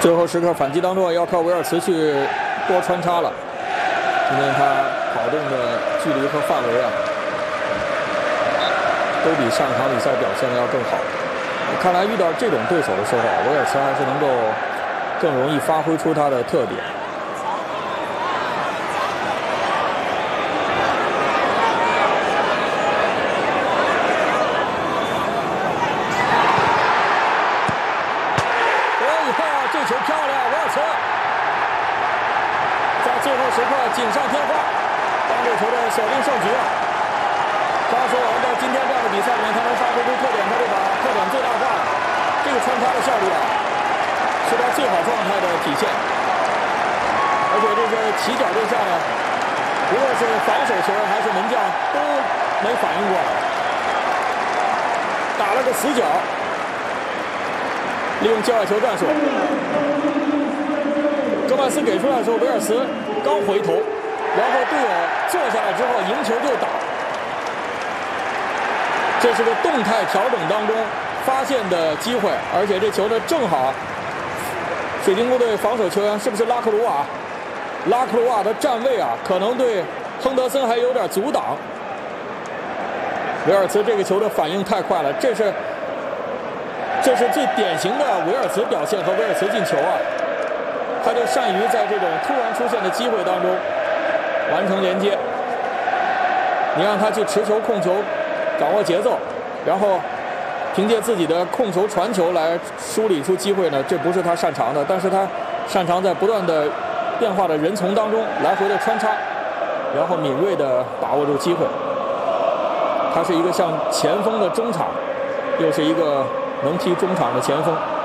最后时刻反击当中要靠维尔茨去多穿插了，今天他跑动的距离和范围啊，都比上场比赛表现的要更好。看来遇到这种对手的时候，维尔茨还是能够更容易发挥出他的特点。这球漂亮，维尔茨在最后时刻锦上添花，帮这球队锁定胜局啊！他说我们在今天这样的比赛里面，他能发挥出特点，他就把特点最大化了。这个穿插的效率啊，是他最好状态的体现。而且这是起脚这下呢，无论是防守球员还是门将都没反应过来，打了个死角。利用界外球战术，戈麦斯给出来的时候，维尔茨刚回头，然后队友坐下来之后迎球就打，这是个动态调整当中发现的机会，而且这球呢正好，水晶宫队防守球员是不是拉克鲁瓦？拉克鲁瓦的站位啊，可能对亨德森还有点阻挡。维尔茨这个球的反应太快了，这是最典型的维尔茨表现和维尔茨进球啊！他就善于在这种突然出现的机会当中完成连接。你让他去持球控球，掌握节奏，然后凭借自己的控球传球来梳理出机会呢，这不是他擅长的。但是他擅长在不断的变化的人丛当中来回的穿插，然后敏锐的把握住机会。他是一个像前锋的中场，又是一个能踢中场的前锋。